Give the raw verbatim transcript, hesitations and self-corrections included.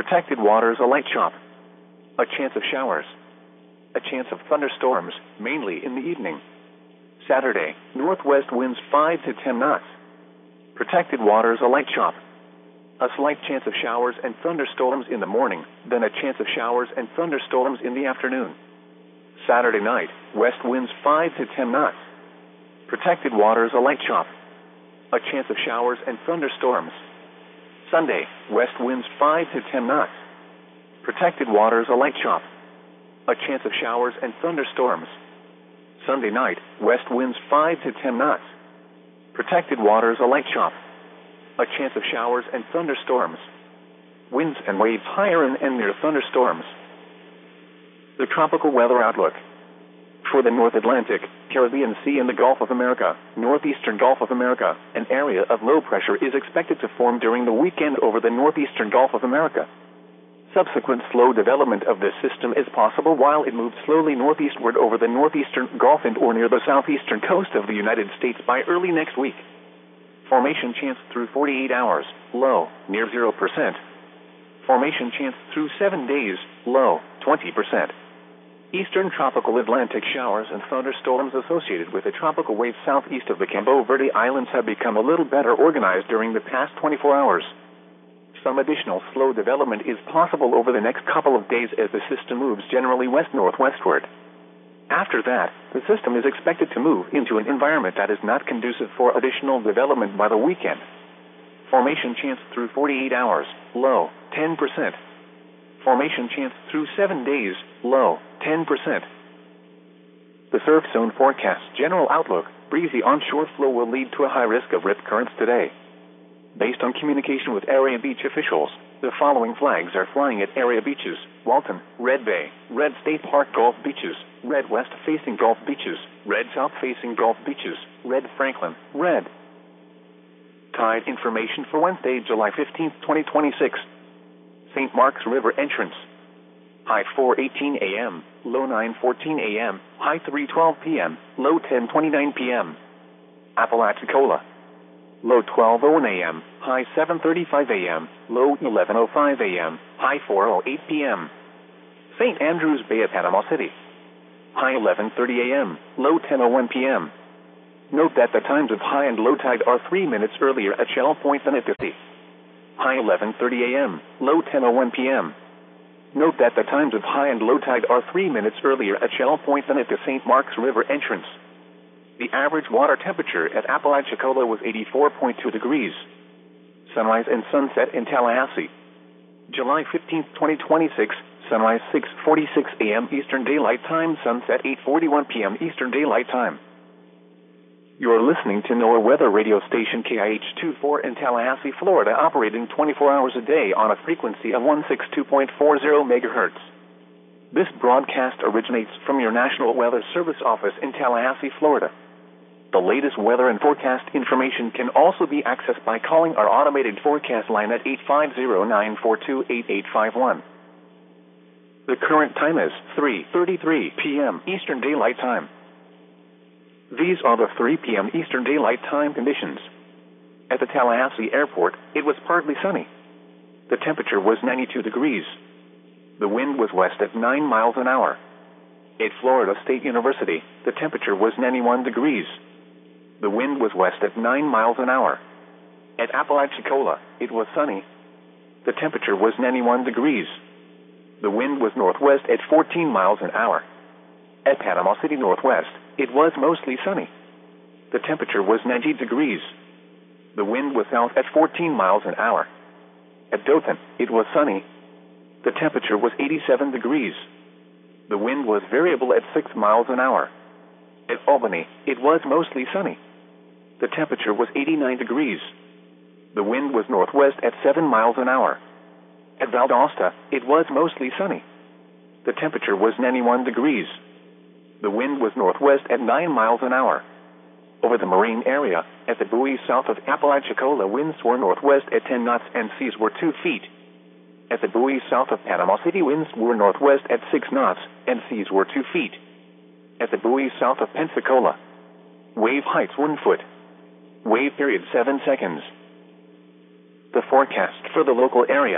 Protected waters a light chop. A chance of showers. A chance of thunderstorms, mainly in the evening. Saturday, northwest winds five to ten knots. Protected waters a light chop. A slight chance of showers and thunderstorms in the morning, then a chance of showers and thunderstorms in the afternoon. Saturday night, west winds five to ten knots. Protected waters a light chop. A chance of showers and thunderstorms. Sunday, west winds five to ten knots. Protected waters a light chop. A chance of showers and thunderstorms. Sunday night, west winds five to ten knots. Protected waters a light chop. A chance of showers and thunderstorms. Winds and waves higher in and near thunderstorms. The tropical weather outlook. For the North Atlantic, Caribbean Sea and the Gulf of America, northeastern Gulf of America, an area of low pressure is expected to form during the weekend over the northeastern Gulf of America. Subsequent slow development of this system is possible while it moves slowly northeastward over the northeastern Gulf and or near the southeastern coast of the United States by early next week. Formation chance through forty-eight hours, low, near zero percent. Formation chance through seven days, low, twenty percent. Eastern tropical Atlantic showers and thunderstorms associated with a tropical wave southeast of the Cabo Verde Islands have become a little better organized during the past twenty-four hours. Some additional slow development is possible over the next couple of days as the system moves generally west-northwestward. After that, the system is expected to move into an environment that is not conducive for additional development by the weekend. Formation chance through forty-eight hours, low, ten percent. Formation chance through seven days, low, ten percent. The surf zone forecast general outlook, breezy onshore flow will lead to a high risk of rip currents today. Based on communication with area beach officials, the following flags are flying at area beaches: Walton, Red Bay, Red State Park Gulf Beaches, Red West-facing Gulf Beaches, Red South-facing Gulf Beaches, Red Franklin, Red. Tide information for Wednesday, July fifteenth, twenty twenty-six. Saint Mark's River entrance. High four eighteen a m, low nine fourteen a m, high three twelve p m, low ten twenty-nine p m Apalachicola. Low twelve oh one a m, high seven thirty-five a m, low eleven oh five a m, high four oh eight p m Saint Andrews Bay at Panama City. High eleven thirty a m, low ten oh one p m Note that the times of high and low tide are three minutes earlier at Shell Point than at the sea. High eleven thirty a m, low ten oh one p m Note that the times of high and low tide are three minutes earlier at Shell Point than at the Saint Mark's River entrance. The average water temperature at Apalachicola was eighty-four point two degrees. Sunrise and sunset in Tallahassee. July fifteenth, twenty twenty-six, sunrise six forty-six a m Eastern Daylight Time, sunset eight forty-one p m Eastern Daylight Time. You're listening to NOAA weather radio station K I H twenty-four in Tallahassee, Florida, operating twenty-four hours a day on a frequency of one sixty-two point four zero megahertz. This broadcast originates from your National Weather Service office in Tallahassee, Florida. The latest weather and forecast information can also be accessed by calling our automated forecast line at eight five zero, nine four two, eight eight five one. The current time is three thirty-three p m Eastern Daylight Time. These are the three p m Eastern Daylight Time conditions. At the Tallahassee Airport, it was partly sunny. The temperature was ninety-two degrees. The wind was west at nine miles an hour. At Florida State University, the temperature was ninety-one degrees. The wind was west at nine miles an hour. At Apalachicola, it was sunny. The temperature was ninety-one degrees. The wind was northwest at fourteen miles an hour. At Panama City Northwest, it was mostly sunny. The temperature was ninety degrees. The wind was south at fourteen miles an hour. At Dothan, it was sunny. The temperature was eighty-seven degrees. The wind was variable at six miles an hour. At Albany, it was mostly sunny. The temperature was eighty-nine degrees. The wind was northwest at seven miles an hour. At Valdosta, it was mostly sunny. The temperature was ninety-one degrees. The wind was northwest at nine miles an hour. Over the marine area, at the buoys south of Apalachicola, winds were northwest at ten knots and seas were two feet. At the buoys south of Panama City, winds were northwest at six knots and seas were two feet. At the buoys south of Pensacola, wave heights one foot. Wave period seven seconds. The forecast for the local area.